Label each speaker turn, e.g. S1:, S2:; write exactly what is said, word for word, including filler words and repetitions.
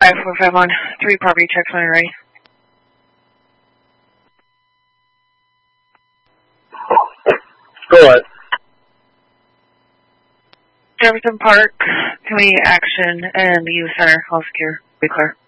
S1: five four five one, three property checks when you're ready.
S2: Go ahead.
S1: Jefferson Park, community action, and the youth center, all secure. Be clear.